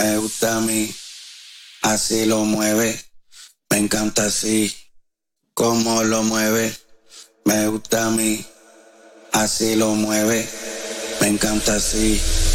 me gusta a mí, así lo mueve, me encanta así, como lo mueve, me gusta a mí, así lo mueve, me encanta así.